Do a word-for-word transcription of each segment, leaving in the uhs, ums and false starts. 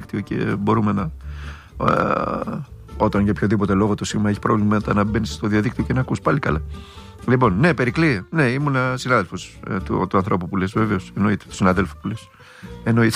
διαδίκτυο και μπορούμε να, ε, όταν για οποιοδήποτε λόγο το σήμα έχει πρόβλημα, να μπαίνει στο διαδίκτυο και να ακούς πάλι καλά. Λοιπόν, ναι, Περικλή, ναι, ήμουν συνάδελφος ε, του, του ανθρώπου που λες, βέβαιως, εννοείται, του συναδέλφου που λες, εννοείται.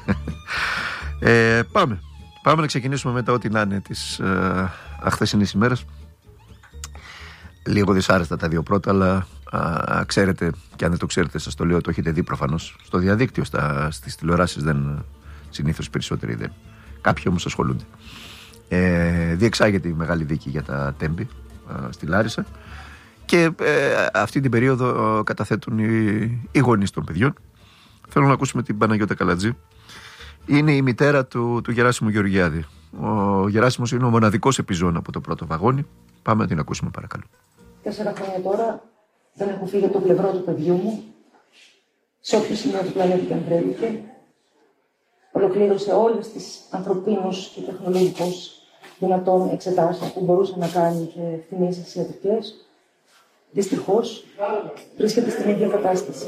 ε, πάμε, πάμε να ξεκινήσουμε μετά ό,τι να είναι της ε, αχθεσινής ημέρας. Λίγο δυσάρεστα τα δύο πρώτα, αλλά α, ξέρετε, και αν δεν το ξέρετε, σας το λέω, το έχετε δει προφανώς στο διαδίκτυο, στα, στις τηλεοράσεις δεν, συνήθως περισσότεροι δεν. Κάποιοι όμως ασχολούνται. Ε, διεξάγεται η μεγάλη δίκη για τα Τέμπη α, στη Λάρισα και ε, αυτή την περίοδο α, καταθέτουν οι, οι γονείς των παιδιών. Θέλω να ακούσουμε την Παναγιώτα Καλατζή. Είναι η μητέρα του, του Γεράσιμου Γεωργιάδη. Ο Γεράσιμος είναι ο μοναδικός επιζών από το πρώτο βαγόνι. Πάμε να την ακούσουμε, παρακαλώ. Τέσσερα χρόνια τώρα δεν έχω φύγει από το πλευρό του παιδιού μου, σε όποιο σημείο του πλανήτη και αν βρέθηκε. Ολοκλήρωσε όλες τις ανθρωπίνως και τεχνολογικώς δυνατόν εξετάσεις που μπορούσε να κάνει και εκτιμήσεις ιατρικές. Δυστυχώς βρίσκεται στην ίδια κατάσταση.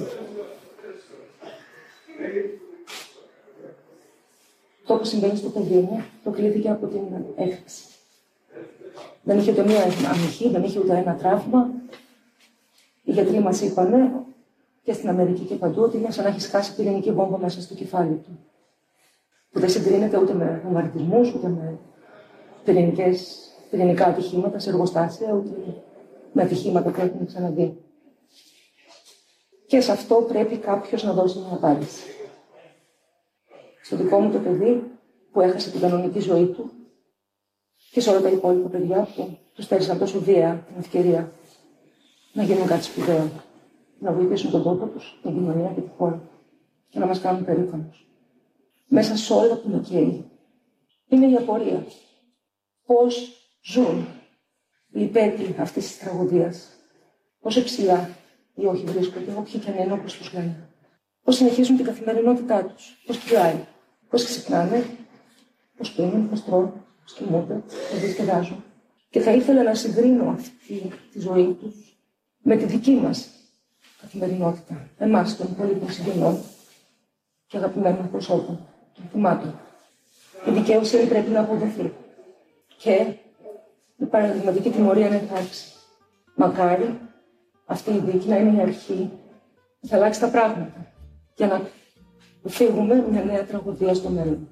Το που συμβαίνει στο παιδί μου προκλήθηκε από την έκρηξη. Δεν είχε ούτε μία αμυχή, δεν είχε ούτε ένα τραύμα. Οι γιατροί μας είπανε και στην Αμερική και παντού ότι είναι σαν να έχει σκάσει πυρηνική βόμβα μέσα στο κεφάλι του. Που δεν συγκρίνεται ούτε με βομβαρδισμούς, ούτε με πυρηνικές, πυρηνικά ατυχήματα σε εργοστάσια, ούτε με ατυχήματα που έχουμε ξαναδεί. Και σε αυτό πρέπει κάποιος να δώσει μια απάντηση. Στο δικό μου το παιδί που έχασε την κανονική ζωή του και σε όλα τα υπόλοιπα παιδιά που τους στέρισαν τόσο βία την ευκαιρία να γίνουν κάτι σπουδαίο, να βοηθήσουν τον τόπο τους, την κοινωνία και τη χώρα και να μας κάνουν περήφανος. Μέσα σε όλα που με καίει είναι η απορία. Πώς ζουν οι υπέτειοι αυτής της τραγωδίας, πόσο ψηλά ή όχι βρίσκονται, όποιοι και αν είναι όπως τους λένε. Πώς συνεχίζουν την καθημερινότητά τους, πώς κυλάει, πώς ξυπνάνε, πώς πίνουν, πώς τρώνε, πώς κοιμούνται, πώς διασκεδάζουν. Και θα ήθελα να συγκρίνω αυτή τη ζωή τους με τη δική μας καθημερινότητα, εμάς των υπόλοιπων συγγενών και αγαπημένων προσώπων, των θυμάτων. Η δικαίωση πρέπει να αποδοθεί και η παραδειγματική τιμωρία να υπάρξει. Μακάρι αυτή η δίκη να είναι η αρχή που θα αλλάξει τα πράγματα για να φύγουμε μια νέα τραγωδία στο μέλλον.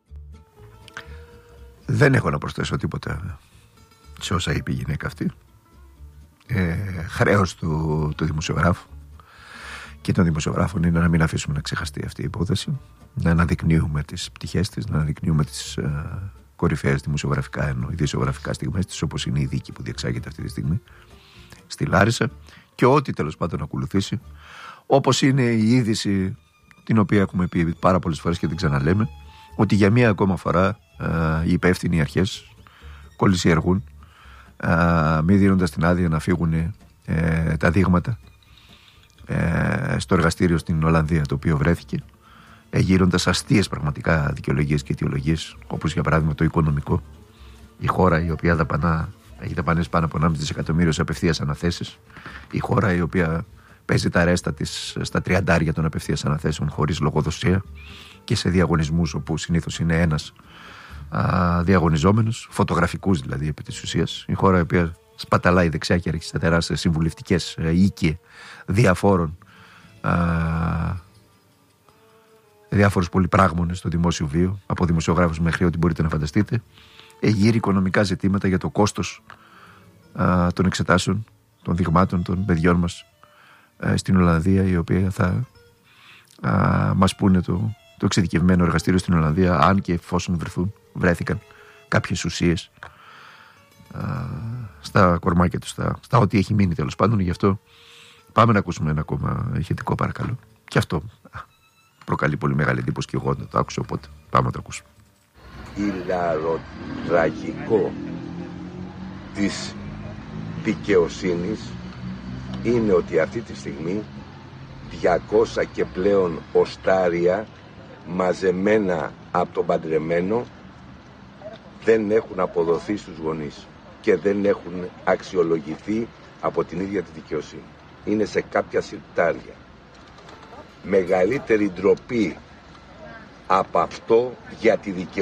Δεν έχω να προσθέσω τίποτα σε όσα είπε η γυναίκα αυτή. Ε, χρέος του, του δημοσιογράφου και των δημοσιογράφων είναι να μην αφήσουμε να ξεχαστεί αυτή η υπόθεση, να αναδεικνύουμε τις πτυχές της, να αναδεικνύουμε τις ε, κορυφαίες δημοσιογραφικά ενώ ειδησιογραφικά στιγμές της, όπως είναι η δίκη που διεξάγεται αυτή τη στιγμή στη Λάρισα και ό,τι τέλος πάντων ακολουθήσει, όπως είναι η είδηση την οποία έχουμε πει πάρα πολλές φορές και την ξαναλέμε, ότι για μία ακόμα φορά ε, οι υπεύθυνοι αρχές κολυσιεργούν, ε, μη δίνοντας την άδεια να φύγουν ε, τα δείγματα ε, στο εργαστήριο στην Ολλανδία το οποίο βρέθηκε, ε, γύροντας αστείες πραγματικά δικαιολογίες και αιτιολογίες, όπως για παράδειγμα το οικονομικό. Η χώρα η οποία δαπανά, έχει δαπανές πάνω από ενάμιση δισεκατομμύριο σε απευθείας αναθέσεις, η χώρα η οποία παίζει τα ρέστα της στα τριαντάρια των απευθείας αναθέσεων χωρίς λογοδοσία και σε διαγωνισμούς όπου συνήθως είναι ένας α, διαγωνιζόμενος, φωτογραφικούς δηλαδή επί της ουσίας. Η χώρα η οποία σπαταλάει δεξιά και αριστερά σε συμβουλευτικές οίκοι διαφόρων α, διάφορους πολυπράγμονες στο δημόσιο βίο, από δημοσιογράφους μέχρι ό,τι μπορείτε να φανταστείτε. Εγείρει οικονομικά ζητήματα για το κόστος α, των εξετάσεων, των δειγμάτων των παιδιών μας α, στην Ολλανδία, η οποία θα α, μας πούνε το, το εξειδικευμένο εργαστήριο στην Ολλανδία, αν και εφόσον βρεθούν, βρέθηκαν κάποιες ουσίες α, στα κορμάκια τους, στα, στα ό,τι έχει μείνει τέλος πάντων. Γι' αυτό πάμε να ακούσουμε ένα ακόμα ηχητικό, παρακαλώ. Και αυτό α, προκαλεί πολύ μεγάλη εντύπωση και εγώ να το άκουσα, οπότε πάμε να το ακούσουμε. Ηλαροτραγικό της δικαιοσύνης είναι ότι αυτή τη στιγμή διακόσια και πλέον οστάρια μαζεμένα από τον παντρεμένο δεν έχουν αποδοθεί στους γονείς και δεν έχουν αξιολογηθεί από την ίδια τη δικαιοσύνη. Είναι σε κάποια συρτάρια. Μεγαλύτερη ντροπή από αυτό για τη δικαιοσύνη